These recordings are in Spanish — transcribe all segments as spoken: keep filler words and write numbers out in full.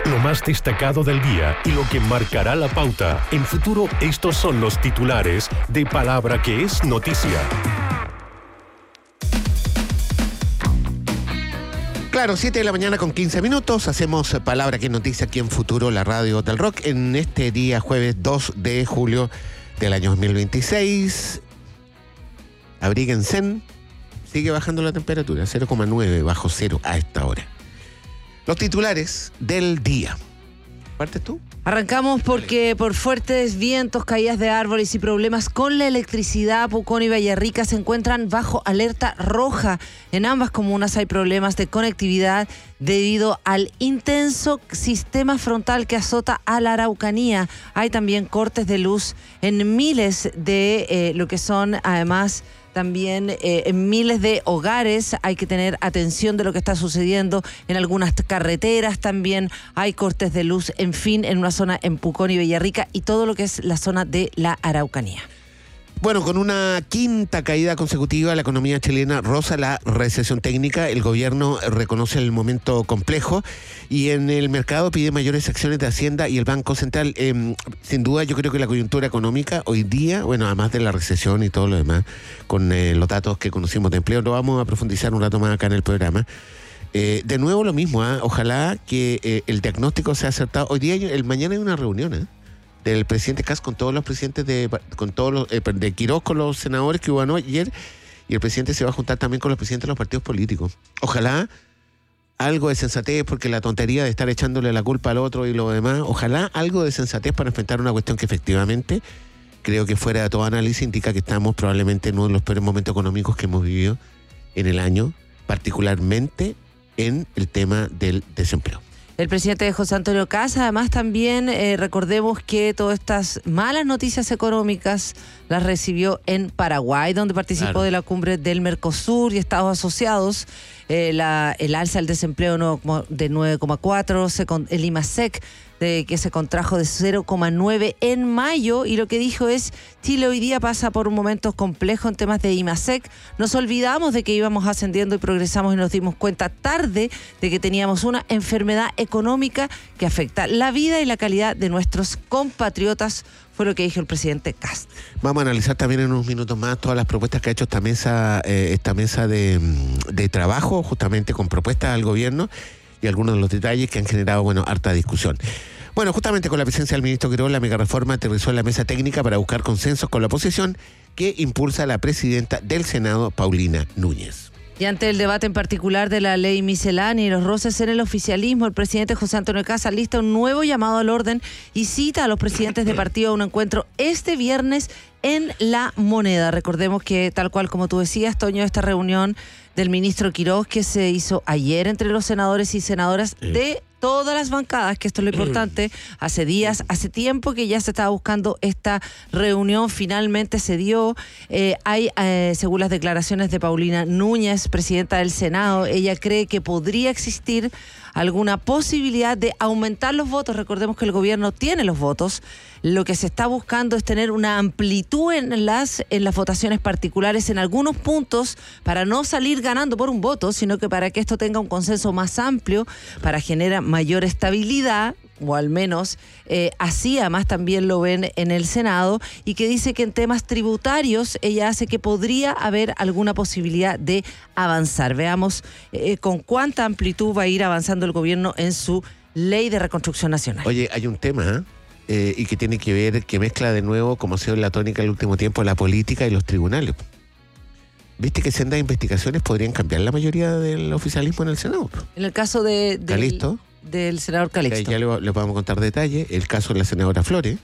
Lo más destacado del día y lo que marcará la pauta. En Futuro, estos son los titulares de Palabra que es noticia. Claro, siete de la mañana con quince minutos. Hacemos Palabra que es noticia aquí en Futuro, la radio del rock, en este día jueves dos de julio del año dos mil veintiséis. Abríguense. Sigue bajando la temperatura, cero coma nueve bajo cero a esta hora. Los titulares del día. ¿Partes tú? Arrancamos porque por fuertes vientos, caídas de árboles y problemas con la electricidad, Pucón y Villarrica se encuentran bajo alerta roja. En ambas comunas hay problemas de conectividad debido al intenso sistema frontal que azota a la Araucanía. Hay también cortes de luz en miles de eh, lo que son además... También eh, en miles de hogares hay que tener atención de lo que está sucediendo. En algunas carreteras también hay cortes de luz, en fin, en una zona en Pucón y Villarrica y todo lo que es la zona de la Araucanía. Bueno, con una quinta caída consecutiva, la economía chilena roza la recesión técnica. El gobierno reconoce el momento complejo y en el mercado pide mayores acciones de Hacienda y el Banco Central. Eh, sin duda, yo creo que la coyuntura económica hoy día, bueno, además de la recesión y todo lo demás, con eh, los datos que conocimos de empleo, lo vamos a profundizar un rato más acá en el programa. Eh, de nuevo lo mismo, ¿eh? Ojalá que eh, el diagnóstico sea acertado. Hoy día, el mañana hay una reunión, ¿eh? del presidente Kast con todos los presidentes de con todos los, eh, de Quirós con los senadores que hubo ayer, y el presidente se va a juntar también con los presidentes de los partidos políticos. Ojalá algo de sensatez, porque la tontería de estar echándole la culpa al otro y lo demás, ojalá algo de sensatez para enfrentar una cuestión que efectivamente creo que fuera de todo análisis indica que estamos probablemente en uno de los peores momentos económicos que hemos vivido en el año, particularmente en el tema del desempleo. El presidente José Antonio Kast, además también eh, recordemos que todas estas malas noticias económicas las recibió en Paraguay, donde participó claro. de la cumbre del Mercosur y Estados Asociados. Eh, la, el alza del desempleo de nueve coma cuatro, el IMASEC de que se contrajo de cero coma nueve en mayo, y lo que dijo es: Chile hoy día pasa por un momento complejo en temas de IMASEC. Nos olvidamos de que íbamos ascendiendo y progresamos y nos dimos cuenta tarde de que teníamos una enfermedad económica que afecta la vida y la calidad de nuestros compatriotas. Fue lo que dijo el presidente Kast. Vamos a analizar también en unos minutos más todas las propuestas que ha hecho esta mesa, eh, esta mesa de, de trabajo, justamente con propuestas al gobierno y algunos de los detalles que han generado, bueno, harta discusión. Bueno, justamente con la presencia del ministro Quirós, la megareforma aterrizó en la mesa técnica para buscar consensos con la oposición que impulsa la presidenta del Senado, Paulina Núñez. Y ante el debate en particular de la ley miscelánea y los roces en el oficialismo, el presidente José Antonio Kast alista un nuevo llamado al orden y cita a los presidentes de partido a un encuentro este viernes en La Moneda. Recordemos que, tal cual como tú decías, Toño, esta reunión del ministro Quirós que se hizo ayer entre los senadores y senadoras de todas las bancadas, que esto es lo importante, hace días, hace tiempo que ya se estaba buscando esta reunión, finalmente se dio. Eh, hay, eh, según las declaraciones de Paulina Núñez, presidenta del Senado, ella cree que podría existir alguna posibilidad de aumentar los votos. Recordemos que el gobierno tiene los votos. Lo que se está buscando es tener una amplitud en las, en las votaciones particulares en algunos puntos para no salir ganando por un voto, sino que para que esto tenga un consenso más amplio, para generar mayor estabilidad, o al menos eh, así además también lo ven en el Senado, y que dice que en temas tributarios ella hace que podría haber alguna posibilidad de avanzar. Veamos eh, con cuánta amplitud va a ir avanzando el gobierno en su ley de reconstrucción nacional. Oye, hay un tema, ¿eh? Eh, y que tiene que ver, que mezcla de nuevo, como ha sido la tónica el último tiempo, la política y los tribunales. ¿Viste que sendas investigaciones podrían cambiar la mayoría del oficialismo en el Senado? En el caso de... de Calixto. Del senador Calixto. Ya les le vamos a contar detalles. El caso de la senadora Flores.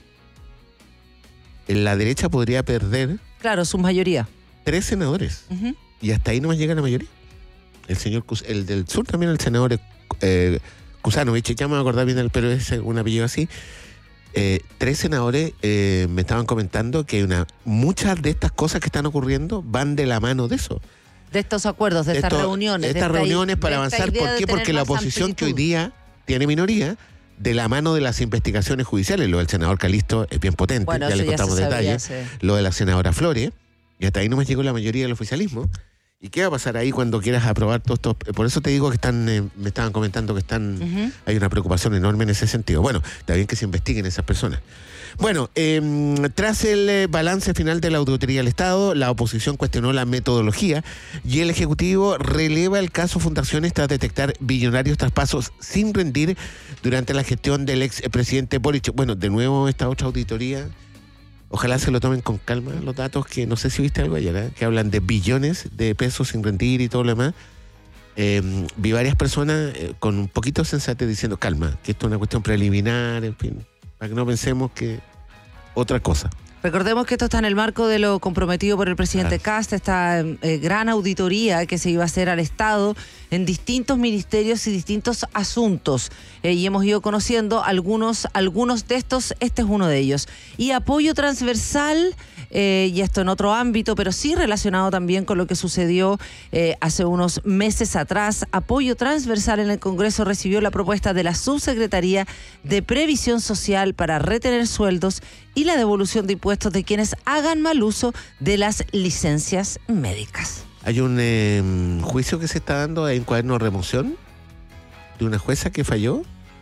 La derecha podría perder... Claro, su mayoría. Tres senadores. Uh-huh. Y hasta ahí no más llega la mayoría. El señor, el del sur también, el senador eh, Kusanovich, ya me voy a acordar bien, pero es un apellido así. Eh, tres senadores eh, me estaban comentando que una muchas de estas cosas que están ocurriendo van de la mano de eso. De estos acuerdos, de, de estas esto, reuniones. De estas de reuniones esta, para avanzar. ¿Por qué? Porque la oposición amplitud. que hoy día tiene minoría, de la mano de las investigaciones judiciales. Lo del senador Calixto es bien potente, bueno, ya le contamos ya detalles. Sabía, sí. Lo de la senadora Flores, y hasta ahí no me llegó la mayoría del oficialismo. ¿Y qué va a pasar ahí cuando quieras aprobar todo esto? Por eso te digo que están, eh, me estaban comentando que están, uh-huh. hay una preocupación enorme en ese sentido. Bueno, está bien que se investiguen esas personas. Bueno, eh, tras el eh, balance final de la Auditoría del Estado, la oposición cuestionó la metodología y el Ejecutivo releva el caso Fundaciones tras detectar billonarios traspasos sin rendir durante la gestión del expresidente Boric. Bueno, de nuevo esta otra auditoría. Ojalá se lo tomen con calma los datos, que no sé si viste algo ayer, ¿eh? Que hablan de billones de pesos sin rendir y todo lo demás. Eh, vi varias personas eh, con un poquito de sensatez diciendo calma, que esto es una cuestión preliminar, en fin, para que no pensemos que otra cosa. Recordemos que esto está en el marco de lo comprometido por el presidente Kast, esta eh, gran auditoría que se iba a hacer al Estado en distintos ministerios y distintos asuntos. Eh, y hemos ido conociendo algunos, algunos de estos, este es uno de ellos. Y apoyo transversal, eh, y esto en otro ámbito, pero sí relacionado también con lo que sucedió eh, hace unos meses atrás. Apoyo transversal en el Congreso recibió la propuesta de la Subsecretaría de Previsión Social para retener sueldos y la devolución de impuestos de quienes hagan mal uso de las licencias médicas. Hay un eh, juicio que se está dando en cuaderno de remoción de una jueza que falló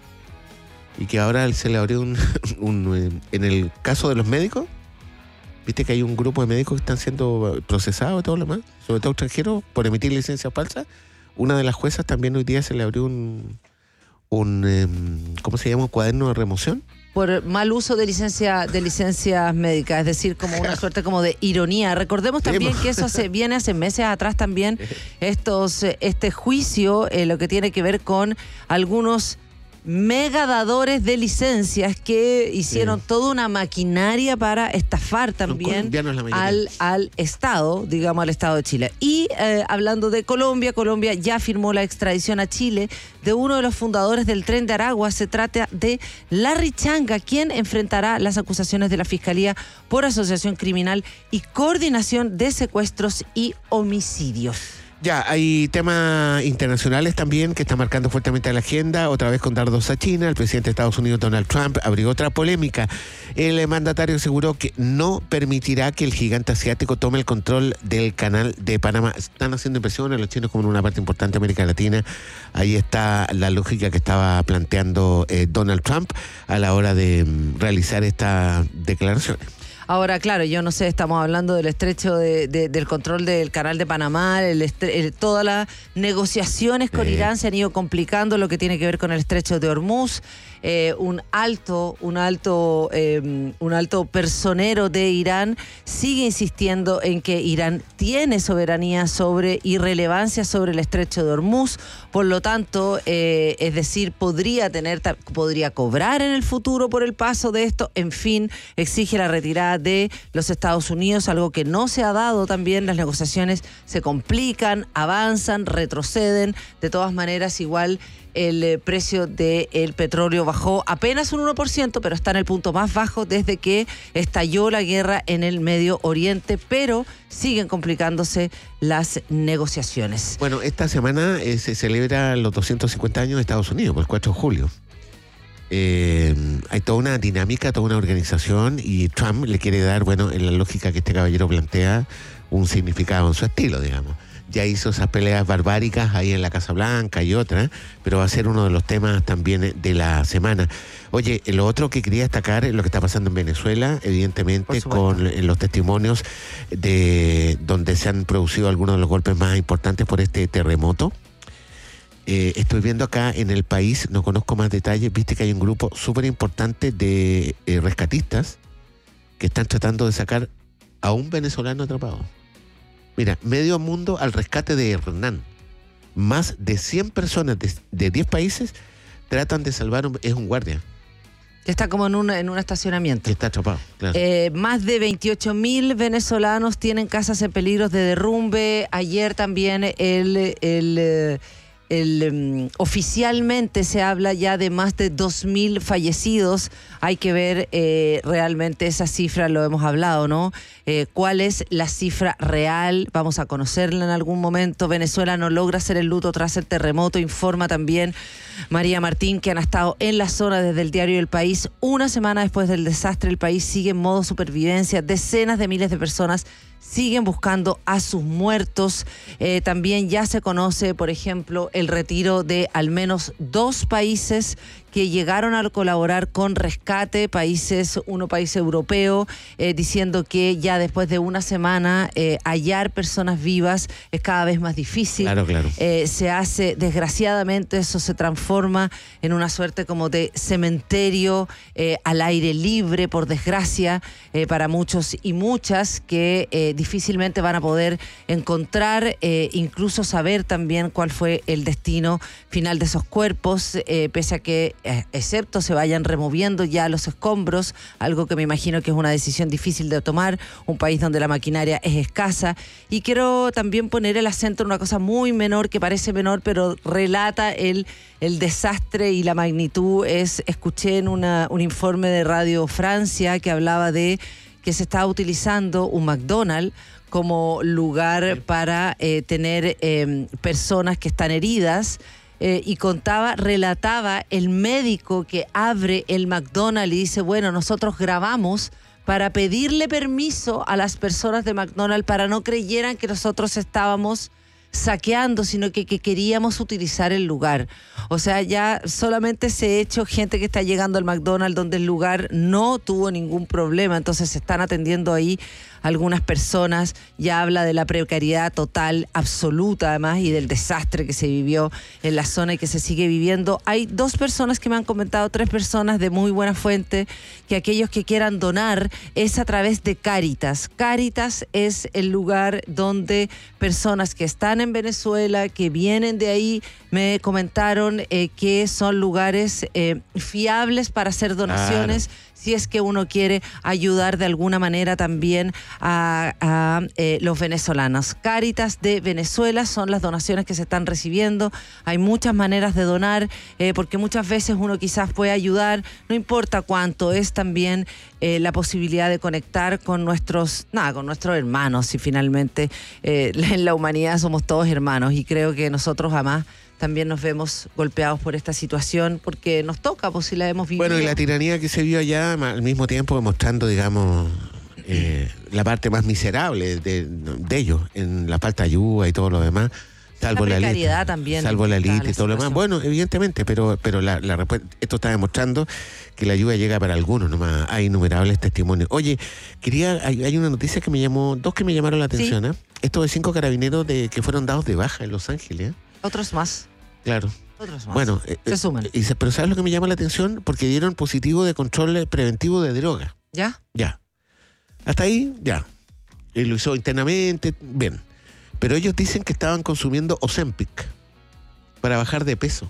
y que ahora se le abrió un, un... En el caso de los médicos, viste que hay un grupo de médicos que están siendo procesados y todo lo demás, sobre todo extranjeros, por emitir licencias falsas. Una de las juezas también hoy día se le abrió un... un eh, ¿cómo se llama? Un cuaderno de remoción. Por mal uso de licencia de licencias médicas, es decir, como una suerte como de ironía. Recordemos también que eso se viene hace meses atrás también, estos este juicio, eh, lo que tiene que ver con algunos megadadores de licencias que hicieron sí. toda una maquinaria para estafar también al, al Estado, digamos al Estado de Chile. Y eh, hablando de Colombia, Colombia ya firmó la extradición a Chile de uno de los fundadores del Tren de Aragua. Se trata de Larry Changa, quien enfrentará las acusaciones de la Fiscalía por asociación criminal y coordinación de secuestros y homicidios. Ya, hay temas internacionales también que están marcando fuertemente la agenda, otra vez con dardos a China. El presidente de Estados Unidos, Donald Trump, abrió otra polémica. El mandatario aseguró que no permitirá que el gigante asiático tome el control del canal de Panamá. Están haciendo inversiones los chinos como en una parte importante de América Latina. Ahí está la lógica que estaba planteando eh, Donald Trump a la hora de um, realizar estas declaraciones. Ahora, claro, yo no sé, estamos hablando del estrecho de, de, del control del canal de Panamá, el estre, el, todas las negociaciones con eh. Irán se han ido complicando, lo que tiene que ver con el estrecho de Hormuz. Eh, un alto, un alto, eh, un alto personero de Irán sigue insistiendo en que Irán tiene soberanía sobre y relevancia sobre el estrecho de Hormuz, por lo tanto, eh, es decir, podría tener, podría cobrar en el futuro por el paso de esto. En fin, exige la retirada de los Estados Unidos, algo que no se ha dado también. Las negociaciones se complican, avanzan, retroceden. De todas maneras, igual el eh, precio del petróleo bajó apenas un uno por ciento, pero está en el punto más bajo desde que estalló la guerra en el Medio Oriente, pero siguen complicándose las negociaciones. Bueno, esta semana eh, se celebra los doscientos cincuenta años de Estados Unidos, por el cuatro de julio. Eh, hay toda una dinámica, toda una organización, y Trump le quiere dar, bueno, en la lógica que este caballero plantea, un significado en su estilo, digamos. Ya hizo esas peleas barbáricas ahí en la Casa Blanca y otras, pero va a ser uno de los temas también de la semana. Oye, lo otro que quería destacar es lo que está pasando en Venezuela, evidentemente con los testimonios de donde se han producido algunos de los golpes más importantes por este terremoto. Eh, estoy viendo acá en el país, no conozco más detalles, viste que hay un grupo súper importante de eh, rescatistas que están tratando de sacar a un venezolano atrapado. Mira, medio mundo al rescate de Hernán. Más de cien personas de, de diez países tratan de salvar, un, es un guardia. Que está como en un, en un estacionamiento. Que está atrapado, claro. Eh, más de veintiocho mil venezolanos tienen casas en peligro de derrumbe. Ayer también el... el El, um, oficialmente se habla ya de más de dos mil fallecidos. Hay que ver eh, realmente esa cifra, lo hemos hablado, ¿no? Eh, ¿Cuál es la cifra real? Vamos a conocerla en algún momento. Venezuela no logra hacer el luto tras el terremoto, informa también María Martín, que han estado en la zona desde el diario El País. Una semana después del desastre, el país sigue en modo supervivencia. Decenas de miles de personas siguen buscando a sus muertos. Eh, también ya se conoce, por ejemplo, el retiro de al menos dos países que llegaron a colaborar con rescate, países, uno país europeo, eh, diciendo que ya después de una semana eh, hallar personas vivas es cada vez más difícil. Claro, claro. Eh, se hace, desgraciadamente, eso se transforma en una suerte como de cementerio eh, al aire libre, por desgracia, eh, para muchos y muchas que eh, difícilmente van a poder encontrar, eh, incluso saber también cuál fue el destino final de esos cuerpos, eh, pese a que excepto se vayan removiendo ya los escombros, algo que me imagino que es una decisión difícil de tomar, un país donde la maquinaria es escasa. Y quiero también poner el acento en una cosa muy menor, que parece menor, pero relata el, el desastre y la magnitud. Es, escuché en una, un informe de Radio Francia que hablaba de que se estaba utilizando un McDonald's como lugar para eh, tener eh, personas que están heridas. Eh, y contaba, relataba el médico que abre el McDonald's y dice, bueno, nosotros grabamos para pedirle permiso a las personas de McDonald's para no creyeran que nosotros estábamos saqueando, sino que, que queríamos utilizar el lugar. O sea, ya solamente se ha hecho gente que está llegando al McDonald's donde el lugar no tuvo ningún problema, entonces se están atendiendo ahí algunas personas. Ya habla de la precariedad total, absoluta además, y del desastre que se vivió en la zona y que se sigue viviendo. Hay dos personas que me han comentado, tres personas de muy buena fuente, que aquellos que quieran donar es a través de Cáritas. Cáritas es el lugar donde personas que están en Venezuela, que vienen de ahí, me comentaron eh, que son lugares eh, fiables para hacer donaciones. Claro. Si es que uno quiere ayudar de alguna manera también a, a eh, los venezolanos. Cáritas de Venezuela son las donaciones que se están recibiendo. Hay muchas maneras de donar, eh, porque muchas veces uno quizás puede ayudar, no importa cuánto, es también eh, la posibilidad de conectar con nuestros, nada, con nuestros hermanos, y finalmente eh, en la humanidad somos todos hermanos, y creo que nosotros además también nos vemos golpeados por esta situación porque nos toca, pues si la hemos vivido. Bueno, y la tiranía que se vio allá, al mismo tiempo demostrando, digamos, eh, la parte más miserable de, de ellos, en la falta de ayuda y todo lo demás, salvo la precariedad también. Salvo la elite y todo lo demás. Bueno, evidentemente, pero pero la, la respuesta, esto está demostrando que la ayuda llega para algunos nomás. Hay innumerables testimonios. Oye, quería, hay, hay una noticia que me llamó, dos que me llamaron la atención, ¿eh? ¿Sí? Esto de cinco carabineros de que fueron dados de baja en Los Ángeles, ¿eh? Otros más. Claro. Otros más. Bueno, se eh, suman. Y, pero ¿sabes lo que me llama la atención? Porque dieron positivo de control preventivo de droga. ¿Ya? Ya. Hasta ahí, ya. Y lo hizo internamente, bien. Pero ellos dicen que estaban consumiendo Ozempic para bajar de peso.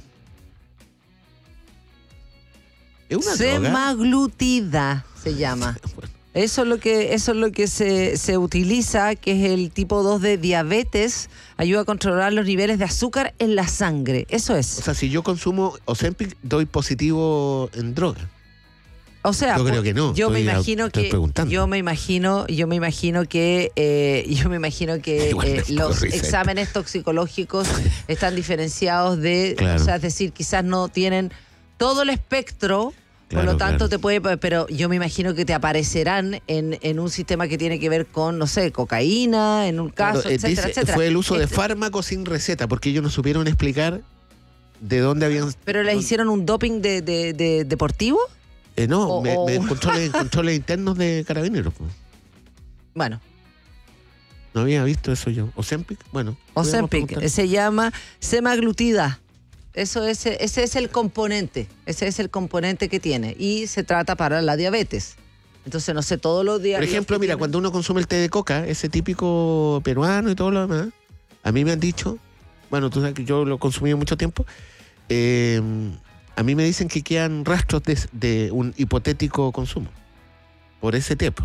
¿Es una droga? Semaglutida se llama. Bueno. Eso es lo que, eso es lo que se, se utiliza, que es el tipo dos de diabetes, ayuda a controlar los niveles de azúcar en la sangre. Eso es. O sea, si yo consumo Ozempic, doy positivo en droga. O sea, yo creo que no. Yo estoy me imagino a, que yo me imagino, yo me imagino que eh, yo me imagino que eh, los exámenes toxicológicos están diferenciados de, claro. O sea, es decir, quizás no tienen todo el espectro. Por claro, lo tanto, claro. te puede, pero yo me imagino que te aparecerán en, en un sistema que tiene que ver con, no sé, cocaína, en un caso, claro, etcétera, dice, etcétera. Fue el uso este, de fármacos sin receta, porque ellos no supieron explicar de dónde habían... ¿Pero les hicieron un doping de, de, de deportivo? Eh, no, o, me, o... me controles, controles internos de carabineros. Pues. Bueno. No había visto eso yo. ¿Ozempic? Bueno. Ozempic, se llama semaglutida. Eso es, ese es el componente, ese es el componente que tiene, y se trata para la diabetes. Entonces, no sé, todos los días... Por ejemplo, mira, tienen... cuando uno consume el té de coca, ese típico peruano y todo lo demás, a mí me han dicho, bueno, tú sabes que yo lo consumí mucho tiempo, eh, a mí me dicen que quedan rastros de, de un hipotético consumo por ese té.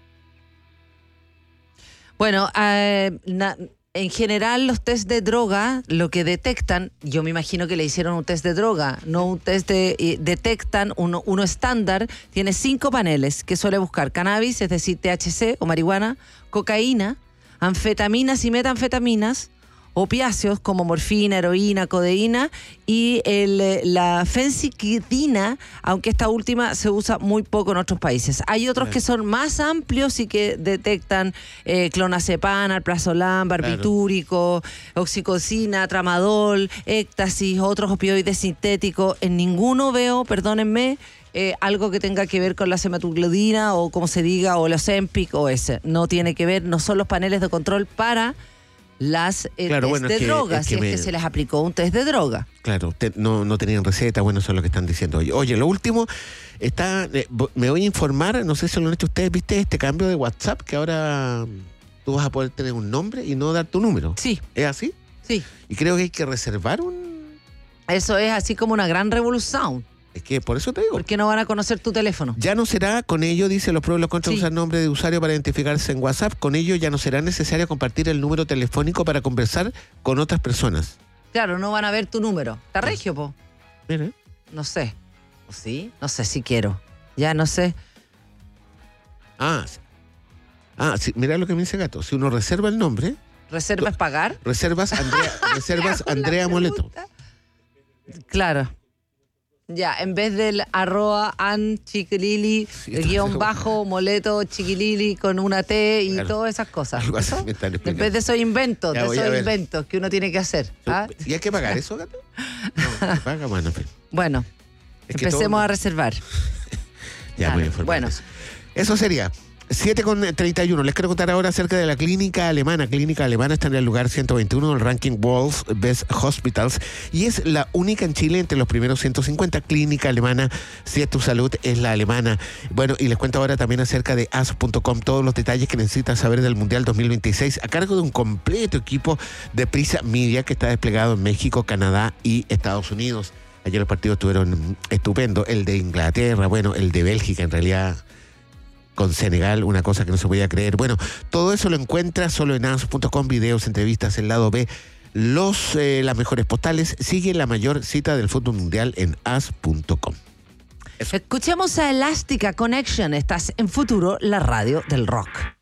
Bueno, eh, na... en general, los test de droga, lo que detectan, yo me imagino que le hicieron un test de droga, no un test de... Eh, detectan uno, uno estándar, tiene cinco paneles que suele buscar cannabis, es decir, T H C o marihuana, cocaína, anfetaminas y metanfetaminas, opiáceos como morfina, heroína, codeína y el, la fensiquidina, aunque esta última se usa muy poco en otros países. Hay otros que son más amplios y que detectan eh, clonazepam, alprazolam, barbitúrico, claro. oxicocina, tramadol, éxtasis, otros opioides sintéticos. En ninguno veo, perdónenme, Eh, algo que tenga que ver con la semaglutida o como se diga, o la Ozempic o ese. No tiene que ver, no son los paneles de control para las eh, claro, test bueno, de es que, droga, es si que me... es que se les aplicó un test de droga. Claro, te, no, no tenían receta, bueno, eso es lo que están diciendo hoy. Oye, lo último, está, eh, me voy a informar, no sé si lo han hecho ustedes, ¿viste este cambio de WhatsApp? Que ahora tú vas a poder tener un nombre y no dar tu número. Sí. ¿Es así? Sí. Y creo que hay que reservar un... Eso es así como una gran revolución. Es que por eso te digo. ¿Por qué no van a conocer tu teléfono? Ya no será, con ello, dice los pros y los contras, Sí. usar nombre de usuario para identificarse en WhatsApp. Con ello ya no será necesario compartir el número telefónico para conversar con otras personas. Claro, no van a ver tu número. ¿Está regio, po? Mira. No sé. ¿O sí? No sé si quiero. Ya no sé. Ah, sí. ah sí, mira lo que me dice Gato. Si uno reserva el nombre... ¿Reserva es pagar? Reservas Andrea, reservas Andrea Moleto. Claro. Ya, en vez del arroba an chiquilili, Sí, el guión pero- bajo, moleto, chiquilili con una T y Claro. todas esas cosas. Algo así ¿Eso? me están En explicando. vez de esos inventos, Ya de voy a esos ver. inventos que uno tiene que hacer. ¿ah? ¿Y hay que pagar eso, Gato? No, se paga, bueno, en fin. Bueno, Es que empecemos todo- a reservar. Ya Dale. muy informado. Bueno. Eso sería. siete con treinta y uno. Les quiero contar ahora acerca de la clínica alemana. Clínica alemana está en el lugar ciento veintiuno del ranking World's Best Hospitals y es la única en Chile entre los primeros ciento cincuenta. Clínica alemana, si es tu salud, es la alemana. Bueno, y les cuento ahora también acerca de as punto com, todos los detalles que necesitas saber del Mundial dos mil veintiséis a cargo de un completo equipo de Prisa Media que está desplegado en México, Canadá y Estados Unidos. Ayer los partidos estuvieron estupendos. El de Inglaterra, bueno, el de Bélgica en realidad... con Senegal, una cosa que no se podía creer. Bueno, todo eso lo encuentras solo en as punto com, videos, entrevistas, el lado B, los, eh, las mejores postales. Sigue la mayor cita del fútbol mundial en as punto com. Escuchemos a Elástica Connection. Estás en Futuro, la radio del rock.